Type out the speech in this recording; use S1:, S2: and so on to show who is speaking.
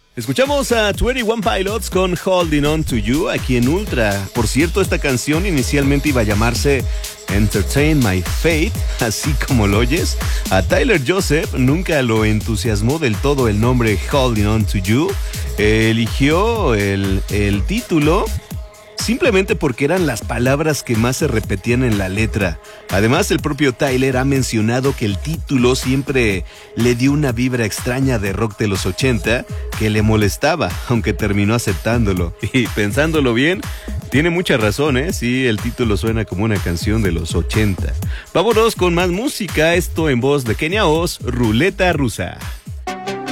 S1: Escuchamos a 21 Pilots con Holding On To You aquí en Ultra. Por cierto, esta canción inicialmente iba a llamarse Entertain My Fate, así como lo oyes. A Tyler Joseph nunca lo entusiasmó del todo el nombre Holding On To You. Eligió el título simplemente porque eran las palabras que más se repetían en la letra. Además, el propio Tyler ha mencionado que el título siempre le dio una vibra extraña de rock de los 80 que le molestaba, aunque terminó aceptándolo. Y pensándolo bien, tiene mucha razón, ¿eh? Sí, el título suena como una canción de los 80. Vámonos con más música, esto en voz de Kenia Oz, Ruleta Rusa.